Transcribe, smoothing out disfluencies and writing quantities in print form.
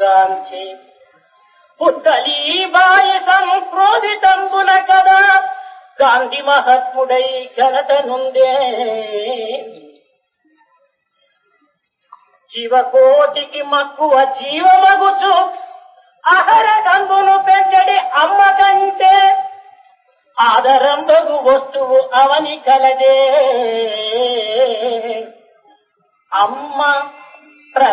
గాంచి పుత్తలీబాయి సంక్రోధితంబున కదా గాంధీ మహాత్ముడై ఘనత నుండే. జీవకోటికి మక్కువ జీవమగుచు ఆహార గంగును పెంచడి అమ్మ కంటే ఆదరంబగు వస్తువు అవని కలదే. అమ్మ